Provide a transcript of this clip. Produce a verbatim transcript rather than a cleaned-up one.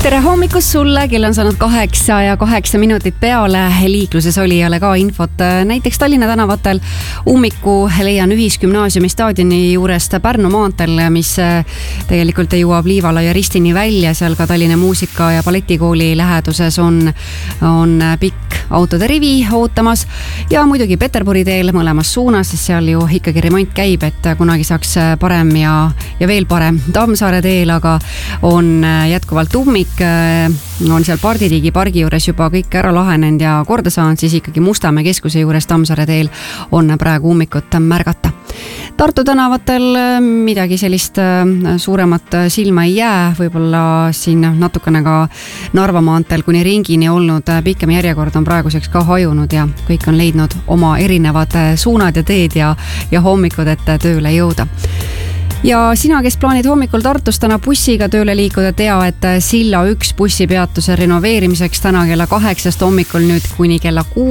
tere hommikust sulle, kell on saanud kaheksa ja kaheksa minutit peale. Liikluses olijale ka infot. Näiteks Tallinna tänavatel ummiku leian Ühisgümnaasiumi staadioni juurest Pärnu maanteel, mis tegelikult jõuab Liivala ja Ristini välja. Seal ka Tallinna muusika- ja balletikooli läheduses on, on pikk autode rivi ootamas ja muidugi Peterburi teel mõlemas suunas, sest seal ju ikkagi remont käib, et kunagi saaks parem ja, ja veel parem. Tammsaare teel aga on jätkuvalt ummik, on seal Pardiriigi pargi juures juba kõik ära lahenenud ja korda saanud, siis ikkagi Mustamäe keskuse juures Tammsaare teel on praegu ummikut märgata. Tartu tänavatel midagi sellist suuremat silma ei jää, võib-olla siin natukene ka Narva maanteel kuni ringini olnud pikem järjekord on praeguseks ka hajunud ja kõik on leidnud oma erinevad suunad ja teed ja, ja hommikud, et tööle jõuda. Ja sina, kes plaanid hommikul Tartus täna bussiga tööle liikuda, tea, et Silla üks bussipeatuse renoveerimiseks täna kella kaheksast hommikul nüüd kuni kella kuue